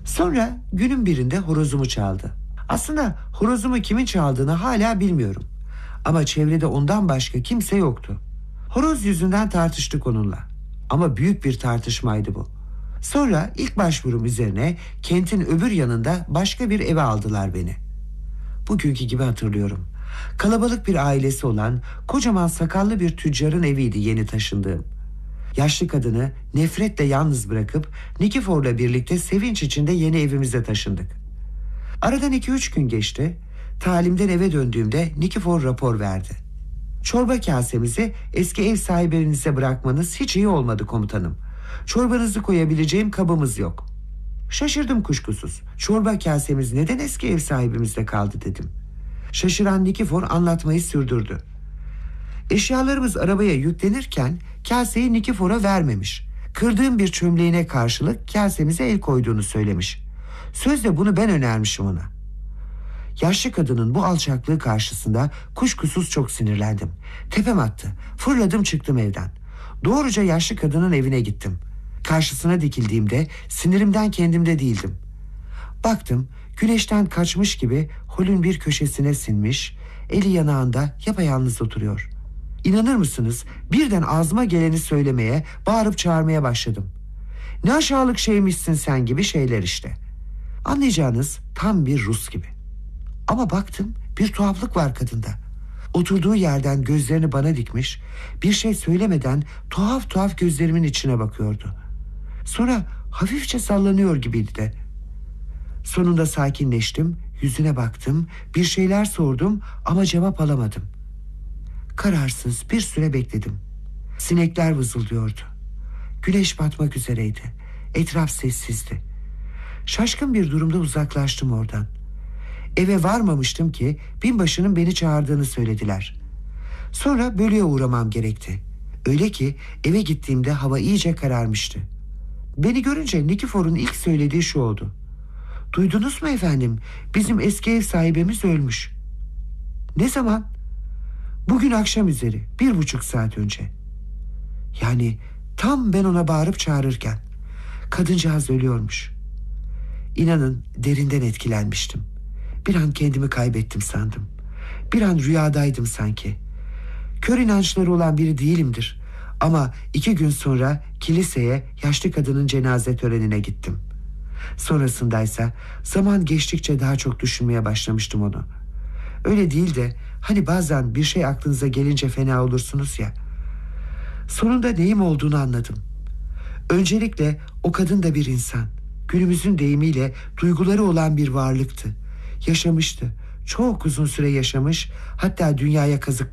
Sonra günün birinde horozumu çaldı. Aslında horozumu kimin çaldığını hala bilmiyorum. Ama çevrede ondan başka kimse yoktu. Horoz yüzünden tartıştık onunla. Ama büyük bir tartışmaydı bu. Sonra ilk başvurum üzerine kentin öbür yanında başka bir eve aldılar beni. Bugünkü gibi hatırlıyorum. Kalabalık bir ailesi olan kocaman sakallı bir tüccarın eviydi yeni taşındığım. Yaşlı kadını nefretle yalnız bırakıp Nikifor'la birlikte sevinç içinde yeni evimize taşındık. Aradan 2-3 gün geçti. Talimden eve döndüğümde Nikifor rapor verdi. Çorba kasemizi eski ev sahibinize bırakmanız hiç iyi olmadı komutanım. Çorbanızı koyabileceğim kabımız yok. Şaşırdım kuşkusuz. Çorba kasemiz neden eski ev sahibimizde kaldı dedim. Şaşıran Nikifor anlatmayı sürdürdü. Eşyalarımız arabaya yüklenirken kaseyi Nikifor'a vermemiş. Kırdığım bir çömleğine karşılık kasemize el koyduğunu söylemiş. Sözde bunu ben önermişim ona. Yaşlı kadının bu alçaklığı karşısında kuşkusuz çok sinirlendim. Tepem attı. Fırladım çıktım evden. Doğruca yaşlı kadının evine gittim. Karşısına dikildiğimde sinirimden kendimde değildim. Baktım güneşten kaçmış gibi holün bir köşesine sinmiş, eli yanağında yapayalnız oturuyor. İnanır mısınız, birden ağzıma geleni söylemeye, bağırıp çağırmaya başladım. Ne aşağılık şeymişsin sen gibi şeyler işte. Anlayacağınız tam bir Rus gibi. Ama baktım bir tuhaflık var kadında. Oturduğu yerden gözlerini bana dikmiş, bir şey söylemeden tuhaf tuhaf gözlerimin içine bakıyordu. Sonra hafifçe sallanıyor gibiydi de. Sonunda sakinleştim, yüzüne baktım, bir şeyler sordum ama cevap alamadım. Kararsız bir süre bekledim. Sinekler vızıldıyordu. Güneş batmak üzereydi. Etraf sessizdi. Şaşkın bir durumda uzaklaştım oradan. Eve varmamıştım ki binbaşının beni çağırdığını söylediler. Sonra bölüye uğramam gerekti. Öyle ki eve gittiğimde hava iyice kararmıştı. Beni görünce Nikifor'un ilk söylediği şu oldu. Duydunuz mu efendim? Bizim eski ev sahibimiz ölmüş. Ne zaman? Bugün akşam üzeri, 1,5 saat önce. Yani tam ben ona bağırıp çağırırken. Kadıncağız ölüyormuş. İnanın derinden etkilenmiştim. Bir an kendimi kaybettim sandım. Bir an rüyadaydım sanki. Kör inançları olan biri değilimdir. Ama 2 gün sonra kiliseye yaşlı kadının cenaze törenine gittim. Sonrasındaysa zaman geçtikçe daha çok düşünmeye başlamıştım onu. Öyle değil de hani bazen bir şey aklınıza gelince fena olursunuz ya. Sonunda neyim olduğunu anladım. Öncelikle o kadın da bir insan. Günümüzün deyimiyle duyguları olan bir varlıktı. Yaşamıştı. Çok uzun süre yaşamış, hatta dünyaya kazık